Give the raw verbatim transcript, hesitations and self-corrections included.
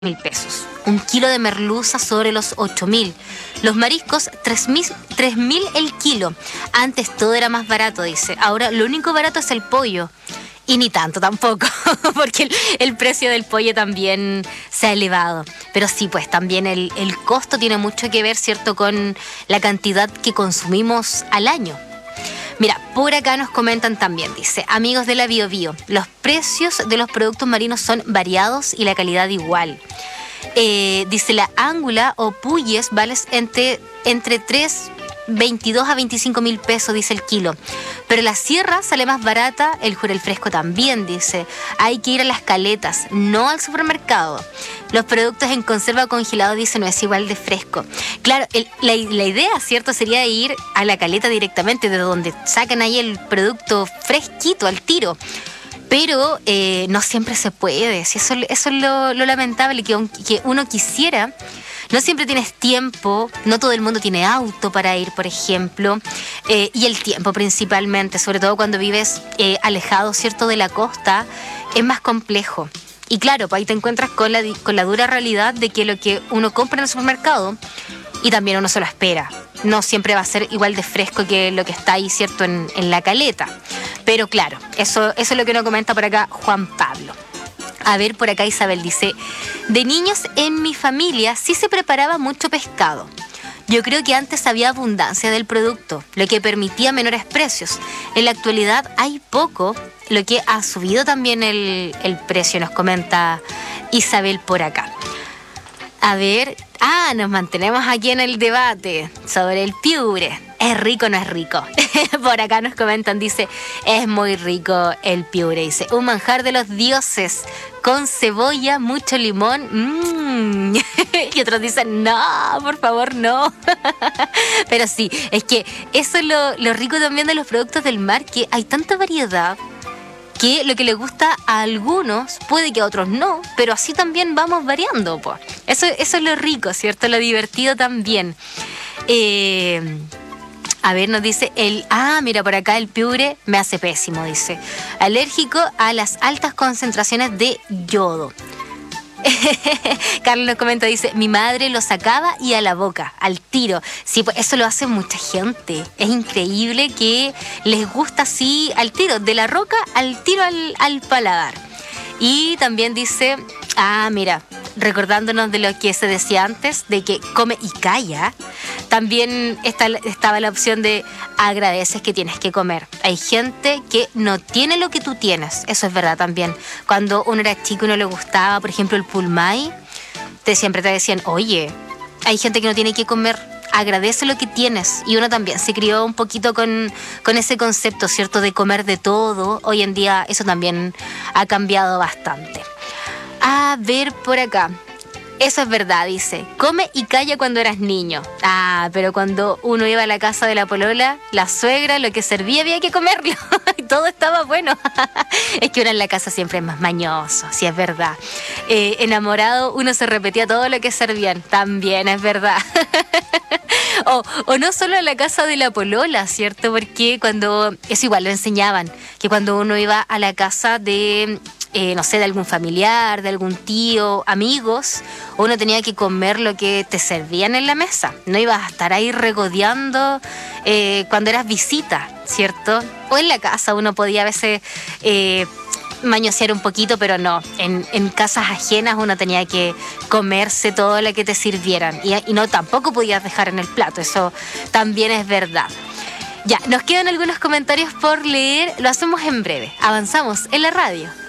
mil pesos. Un kilo de merluza sobre los ocho mil. Los mariscos, tres mil el kilo. Antes todo era más barato, dice. Ahora lo único barato es el pollo. Y ni tanto tampoco, porque el, el precio del pollo también se ha elevado. Pero sí, pues también el, el costo tiene mucho que ver, ¿cierto?, con la cantidad que consumimos al año. Mira, por acá nos comentan también, dice, amigos de la Bio Bio, los precios de los productos marinos son variados y la calidad igual. Eh, dice, la ángula o puyes vale entre, entre tres, veintidós a veinticinco mil pesos, dice el kilo. Pero la sierra sale más barata, el jurel fresco también, dice. Hay que ir a las caletas, no al supermercado. Los productos en conserva o congelado, dice, no es igual de fresco. Claro, el, la, la idea, ¿cierto?, sería ir a la caleta directamente, de donde sacan ahí el producto fresquito, al tiro. Pero eh, no siempre se puede. Si eso, eso es lo, lo lamentable, que, que uno quisiera. No siempre tienes tiempo, no todo el mundo tiene auto para ir, por ejemplo, eh, y el tiempo principalmente, sobre todo cuando vives eh, alejado, ¿cierto?, de la costa, es más complejo. Y claro, pues ahí te encuentras con la, con la dura realidad de que lo que uno compra en el supermercado, y también uno se lo espera, no siempre va a ser igual de fresco que lo que está ahí, ¿cierto?, en, en la caleta. Pero claro, eso, eso es lo que nos comenta por acá Juan Pablo. A ver, por acá Isabel dice, de niños en mi familia sí se preparaba mucho pescado. Yo creo que antes había abundancia del producto, lo que permitía menores precios. En la actualidad hay poco, lo que ha subido también el, el precio, nos comenta Isabel por acá. A ver, ah, nos mantenemos aquí en el debate sobre el piure. ¿Es rico o no es rico? Por acá nos comentan, dice, es muy rico el piure. Dice, un manjar de los dioses, con cebolla, mucho limón. Mmm. Y otros dicen, no, por favor, no. Pero sí, es que eso es lo, lo rico también de los productos del mar, que hay tanta variedad, que lo que le gusta a algunos puede que a otros no, pero así también vamos variando, pues. Eso, eso es lo rico, ¿cierto? Lo divertido también. Eh... A ver, nos dice el... Ah, mira, por acá el piure me hace pésimo, dice. Alérgico a las altas concentraciones de yodo. Carlos nos comenta, dice, mi madre lo sacaba y a la boca, al tiro. Sí, pues eso lo hace mucha gente. Es increíble que les gusta así, al tiro, de la roca al tiro al, al paladar. Y también dice... Ah, mira, recordándonos de lo que se decía antes, de que come y calla, también está, estaba la opción de agradeces que tienes que comer. Hay gente que no tiene lo que tú tienes, eso es verdad también. Cuando uno era chico y no le gustaba, por ejemplo, el pulmay, te, siempre te decían, oye, hay gente que no tiene que comer, agradece lo que tienes. Y uno también se crió un poquito con, con ese concepto, ¿cierto?, de comer de todo. Hoy en día eso también ha cambiado bastante. A ver, por acá. Eso es verdad, dice. Come y calla cuando eras niño. Ah, pero cuando uno iba a la casa de la polola, la suegra, lo que servía había que comerlo. Y todo estaba bueno. Es que uno en la casa siempre es más mañoso, sí, es verdad. Eh, enamorado, uno se repetía todo lo que servían. También es verdad. O, o no solo en la casa de la polola, ¿cierto? Porque cuando... Eso igual lo enseñaban. Que cuando uno iba a la casa de... Eh, no sé, de algún familiar, de algún tío, amigos, uno tenía que comer lo que te servían en la mesa. No ibas a estar ahí regodeando eh, cuando eras visita, ¿cierto? O en la casa uno podía a veces eh, mañosear un poquito, pero no. En, en casas ajenas uno tenía que comerse todo lo que te sirvieran. Y, y no, tampoco podías dejar en el plato. Eso también es verdad. Ya, nos quedan algunos comentarios por leer. Lo hacemos en breve. Avanzamos en la radio.